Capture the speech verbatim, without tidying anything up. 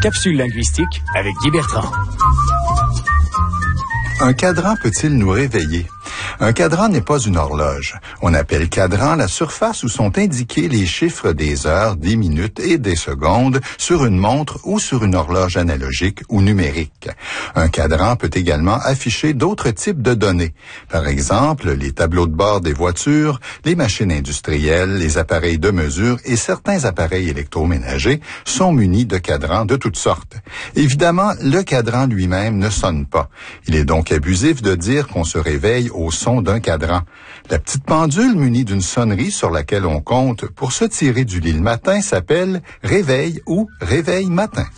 Capsule linguistique avec Guy Bertrand. Un cadran peut-il nous réveiller? Un cadran n'est pas une horloge. On appelle cadran la surface où sont indiqués les chiffres des heures, des minutes et des secondes sur une montre ou sur une horloge analogique ou numérique. Un cadran peut également afficher d'autres types de données. Par exemple, les tableaux de bord des voitures, les machines industrielles, les appareils de mesure et certains appareils électroménagers sont munis de cadrans de toutes sortes. Évidemment, le cadran lui-même ne sonne pas. Il est donc abusif de dire qu'on se réveille au son d'un cadran. La petite pendule munie d'une sonnerie sur laquelle on compte pour se tirer du lit le matin s'appelle réveil ou réveil matin.